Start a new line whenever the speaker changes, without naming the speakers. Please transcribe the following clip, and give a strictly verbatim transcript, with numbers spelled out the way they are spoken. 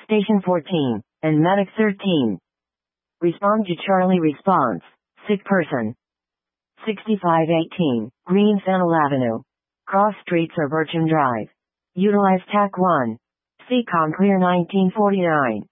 Station fourteen, and Medic thirteen. Respond to Charlie response. Sick person. sixty-five eighteen, Green Fennel Avenue. Cross Streets or Bircham Drive. Utilize T A C one. C COM Clear nineteen forty-nine.